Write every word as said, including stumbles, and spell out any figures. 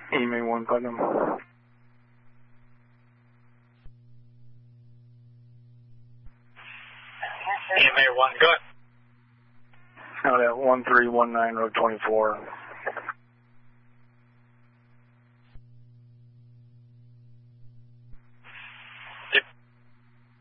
E M A one, Putnam. E M A one, good. Out at one three one nine, road twenty-four.